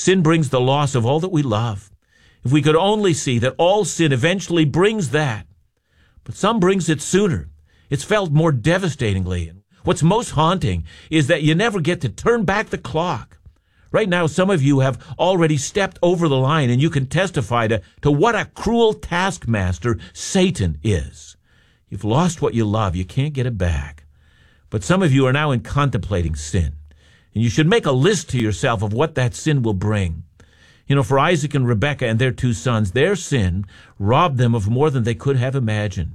sin brings the loss of all that we love. If we could only see that all sin eventually brings that. But some brings it sooner. It's felt more devastatingly. What's most haunting is that you never get to turn back the clock. Right now, some of you have already stepped over the line, and you can testify to what a cruel taskmaster Satan is. You've lost what you love. You can't get it back. But some of you are now contemplating sin, and you should make a list to yourself of what that sin will bring. You know, for Isaac and Rebekah and their 2 sons, their sin robbed them of more than they could have imagined.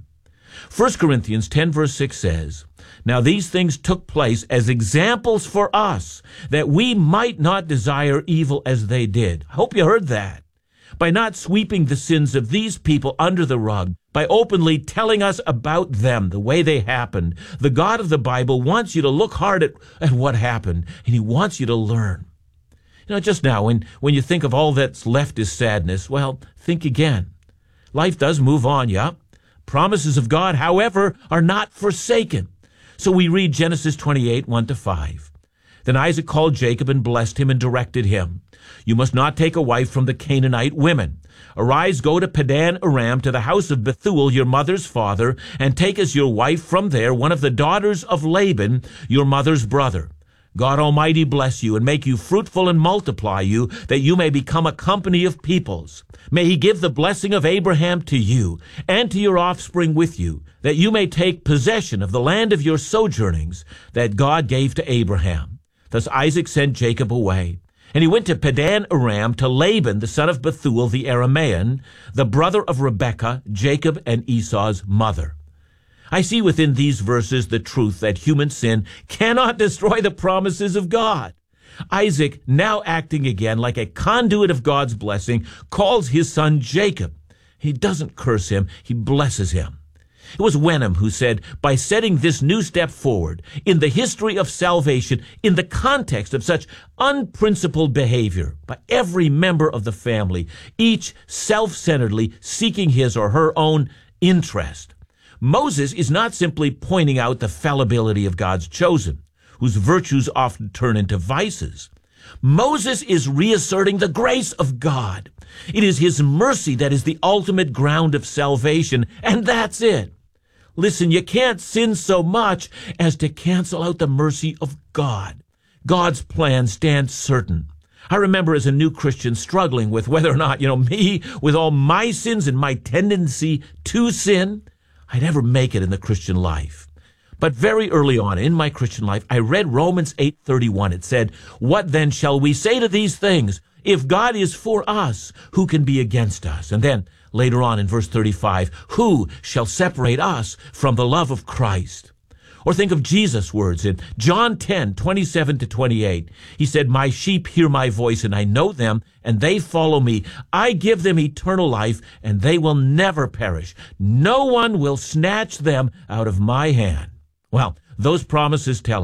1 Corinthians 10 verse 6 says, "Now these things took place as examples for us, that we might not desire evil as they did." I hope you heard that. By not sweeping the sins of these people under the rug, by openly telling us about them, the way they happened, the God of the Bible wants you to look hard at what happened, and he wants you to learn. You know, just now, when you think of all that's left is sadness, well, think again. Life does move on, yeah. Promises of God, however, are not forsaken. So we read Genesis 28, 1-5. Then Isaac called Jacob and blessed him and directed him, "You must not take a wife from the Canaanite women. Arise, go to Padan Aram, to the house of Bethuel, your mother's father, and take as your wife from there one of the daughters of Laban, your mother's brother. God Almighty bless you and make you fruitful and multiply you, that you may become a company of peoples. May he give the blessing of Abraham to you and to your offspring with you, that you may take possession of the land of your sojournings that God gave to Abraham." Thus Isaac sent Jacob away, and he went to Padan Aram to Laban, the son of Bethuel the Aramean, the brother of Rebekah, Jacob and Esau's mother. I see within these verses the truth that human sin cannot destroy the promises of God. Isaac, now acting again like a conduit of God's blessing, calls his son Jacob. He doesn't curse him, he blesses him. It was Wenham who said, by setting this new step forward in the history of salvation, in the context of such unprincipled behavior by every member of the family, each self-centeredly seeking his or her own interest, Moses is not simply pointing out the fallibility of God's chosen, whose virtues often turn into vices. Moses is reasserting the grace of God. It is his mercy that is the ultimate ground of salvation, and that's it. Listen, you can't sin so much as to cancel out the mercy of God. God's plan stands certain. I remember as a new Christian struggling with whether or not, me, with all my sins and my tendency to sin, I'd ever make it in the Christian life. But very early on in my Christian life, I read Romans 8:31. It said, "What then shall we say to these things? If God is for us, who can be against us?" And then later on in verse 35, "Who shall separate us from the love of Christ?" Or think of Jesus' words in John 10:27-28. He said, "My sheep hear my voice, and I know them, and they follow me. I give them eternal life, and they will never perish. No one will snatch them out of my hand." Well, those promises tell